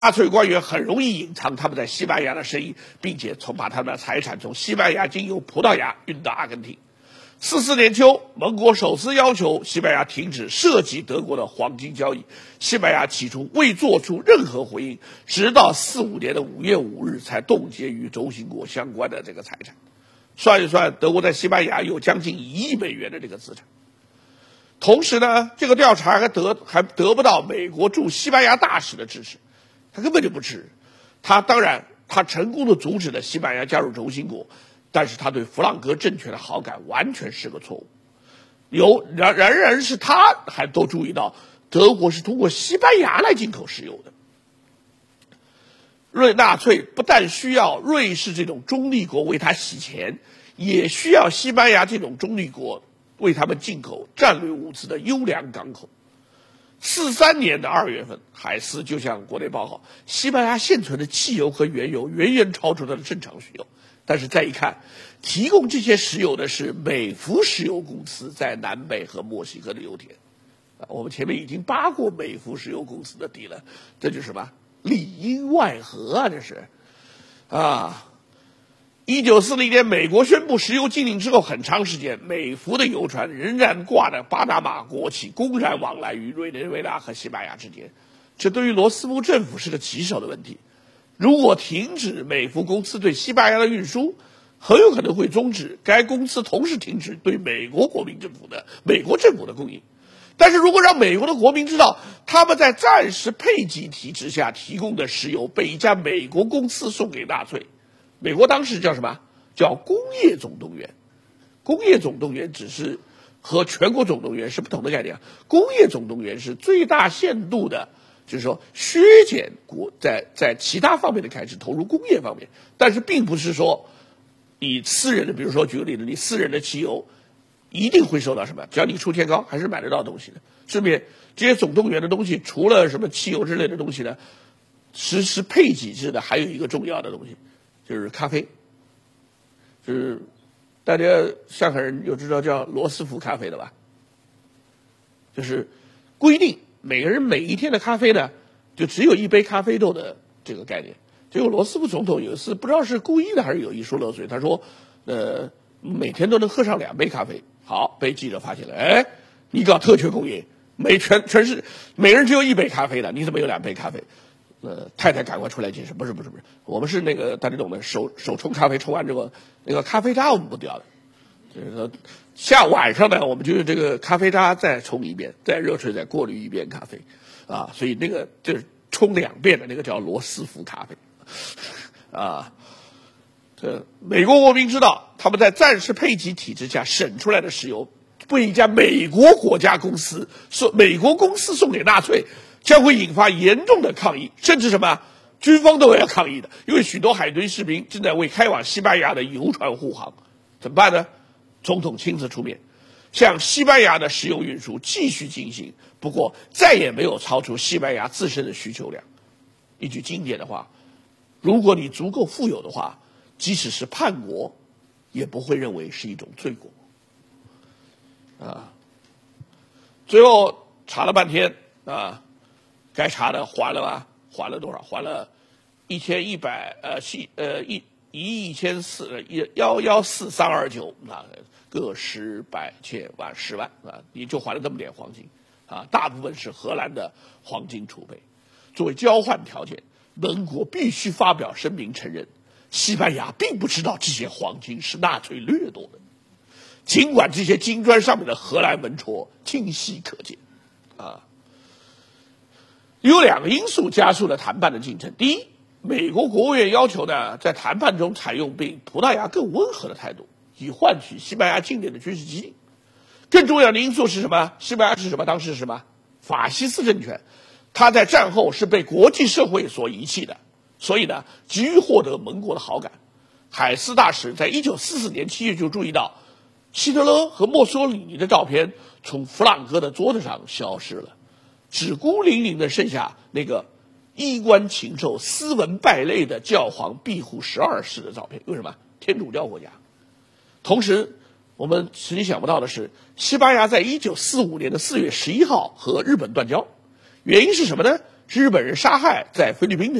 纳粹官员很容易隐藏他们在西班牙的生意，并且把他们的财产从西班牙经由葡萄牙运到阿根廷。44年秋，盟国首次要求西班牙停止涉及德国的黄金交易，西班牙起初未做出任何回应，直到45年的5月5日才冻结与轴心国相关的这个财产。算一算，德国在西班牙有将近1亿美元的这个资产。同时呢，这个调查还得不到美国驻西班牙大使的支持，他根本就不支持。他成功的阻止了西班牙加入轴心国，但是他对弗朗哥政权的好感完全是个错误。然而是他还都注意到，德国是通过西班牙来进口石油的。纳粹不但需要瑞士这种中立国为他洗钱，也需要西班牙这种中立国为他们进口战略物资的优良港口。43年的2月份，海斯就向国内报告，西班牙现存的汽油和原油远远超出它的正常需要。但是再一看，提供这些石油的是美孚石油公司在南北和墨西哥的油田。我们前面已经扒过美孚石油公司的底了，这就是什么？里应外合啊，这是1940年美国宣布石油禁令之后很长时间，美孚的油船仍然挂着巴拿马国旗，公然往来于委内瑞拉和西班牙之间。这对于罗斯福政府是个棘手的问题。如果停止美孚公司对西班牙的运输，很有可能会终止该公司同时停止对美国政府的供应。但是如果让美国的国民知道他们在战时配给体制下提供的石油被一家美国公司送给纳粹，美国当时叫什么？叫工业总动员。工业总动员只是和全国总动员是不同的概念。工业总动员是最大限度的，就是说削减在其他方面的开支，投入工业方面，但是并不是说你私人的，比如说举个例子，你私人的汽油一定会受到什么？只要你出钱高，还是买得到东西的。顺便，这些总动员的东西，除了什么汽油之类的东西呢，实施配给制的还有一个重要的东西，就是咖啡。就是大家上海人有知道叫罗斯福咖啡的吧？就是规定每个人每一天的咖啡呢，就只有1杯咖啡豆的这个概念。结果罗斯福总统有一次不知道是故意的还是有意说漏嘴，他说，每天都能喝上2杯咖啡。好，被记者发现了，你搞特权供应，全是每人只有1杯咖啡的，你怎么有2杯咖啡？太太赶快出来解释，不是，我们是那个大家懂的，手冲咖啡，冲完之后，那个咖啡渣我们不掉的，就是说晚上呢，我们就用这个咖啡渣再冲一遍，再热水再过滤一遍咖啡，所以那个就是冲2遍的那个叫罗斯福咖啡，美国国民知道，他们在战时配给体制下省出来的石油被一家美国公司送给纳粹，将会引发严重的抗议，甚至什么军方都要抗议的，因为许多海军士兵正在为开往西班牙的油船护航。怎么办呢？总统亲自出面，向西班牙的石油运输继续进行，不过再也没有超出西班牙自身的需求量。一句经典的话，如果你足够富有的话，即使是叛国也不会认为是一种罪过。最后查了半天该查的还了吧？还了多少？还了114,114,114,329各10、100、千万、10万你就还了这么点黄金大部分是荷兰的黄金储备。作为交换条件，盟国必须发表声明承认，西班牙并不知道这些黄金是纳粹掠夺的，尽管这些金砖上面的荷兰文戳清晰可见有2个因素加速了谈判的进程。第一，美国国务院要求呢，在谈判中采用比葡萄牙更温和的态度，以换取西班牙境内的军事基地。更重要的因素是什么？西班牙是什么？当时是什么？法西斯政权，它在战后是被国际社会所遗弃的，所以呢，急于获得盟国的好感。海斯大使在1944年7月就注意到，希特勒和墨索里尼的照片从弗朗哥的桌子上消失了，只孤零零的剩下那个衣冠禽兽、斯文败类的教皇庇护12世的照片。为什么？天主教国家。同时，我们实际想不到的是，西班牙在1945年的4月11号和日本断交，原因是什么呢？ 日本人杀害在菲律宾的